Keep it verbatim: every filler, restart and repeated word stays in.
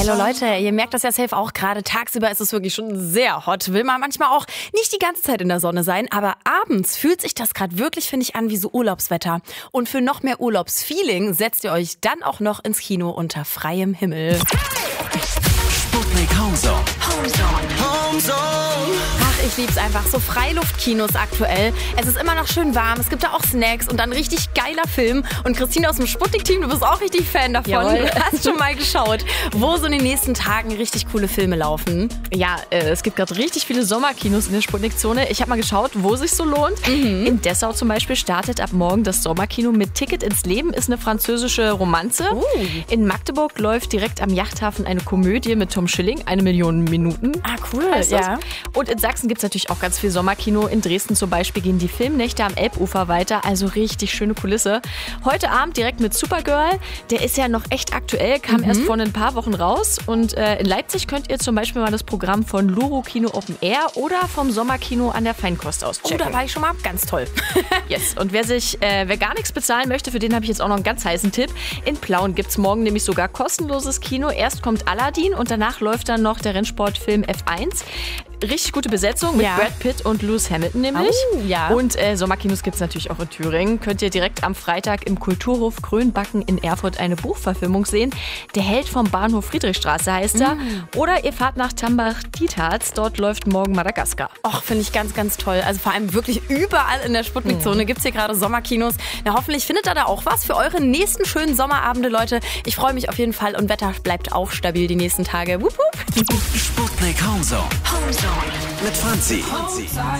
Hello Leute, ihr merkt das ja safe auch gerade. Tagsüber ist es wirklich schon sehr hot. Will man manchmal auch nicht die ganze Zeit in der Sonne sein. Aber abends fühlt sich das gerade wirklich, finde ich, an wie so Urlaubswetter. Und für noch mehr Urlaubsfeeling setzt ihr euch dann auch noch ins Kino unter freiem Himmel. Sputnik Homezone. Homezone. Homezone. Ach, ich lieb's einfach. So Freiluftkinos aktuell. Es ist immer noch schön warm. Es gibt da auch Snacks und dann richtig geiler Film. Und Christine aus dem Sputnik-Team, du bist auch richtig Fan davon. Jawohl. Du hast schon mal geschaut, wo so in den nächsten Tagen richtig coole Filme laufen. Ja, äh, es gibt gerade richtig viele Sommerkinos in der Sputnik-Zone. Ich habe mal geschaut, wo es sich so lohnt. Mhm. In Dessau zum Beispiel startet ab morgen das Sommerkino mit Ticket ins Leben. Ist eine französische Romanze. Uh. In Magdeburg läuft direkt am Yachthafen eine Komödie mit Tom Schilling. Eine Million Minuten. Ah, cool. Heißt das. Ja. Und in Sachsen gibt es natürlich auch ganz viel Sommerkino. In Dresden zum Beispiel gehen die Filmnächte am Elbufer weiter. Also richtig schöne Kulisse. Heute Abend direkt mit Supergirl. Der ist ja noch echt aktuell, kam Mhm. erst vor ein paar Wochen raus. Und äh, in Leipzig könnt ihr zum Beispiel mal das Programm von Luro Kino Open Air oder vom Sommerkino an der Feinkost Oh, auschecken. da war ich schon mal. Ganz toll. Yes. Und wer sich, äh, wer gar nichts bezahlen möchte, für den habe ich jetzt auch noch einen ganz heißen Tipp. In Plauen gibt es morgen nämlich sogar kostenloses Kino. Erst kommt Aladdin und danach läuft dann noch der Rennsportfilm F eins. Richtig gute Besetzung mit Ja. Brad Pitt und Lewis Hamilton nämlich. Oh, ja. Und äh, Sommerkinos gibt es natürlich auch in Thüringen. Könnt ihr direkt am Freitag im Kulturhof Grönbacken in Erfurt eine Buchverfilmung sehen. Der Held vom Bahnhof Friedrichstraße heißt er. Mm. Oder ihr fahrt nach Tambach-Dietharz. Dort läuft morgen Madagaskar. Och, finde ich ganz, ganz toll. Also vor allem wirklich überall in der Sputnik-Zone gibt es hier gerade Sommerkinos. Na, hoffentlich findet ihr da auch was für eure nächsten schönen Sommerabende, Leute. Ich freue mich auf jeden Fall und Wetter bleibt auch stabil die nächsten Tage. Wupp, wupp. Sputnik Homezone. Homezone. Mit Franzi.